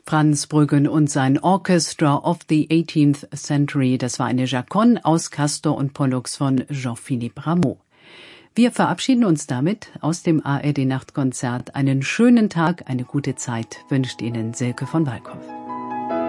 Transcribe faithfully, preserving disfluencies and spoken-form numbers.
Franz Brüggen und sein Orchestra of the eighteenth Century, das war eine Chaconne aus Castor und Pollux von Jean-Philippe Rameau. Wir verabschieden uns damit aus dem A R D Nachtkonzert. Einen schönen Tag, eine gute Zeit wünscht Ihnen Silke von Walkhoff.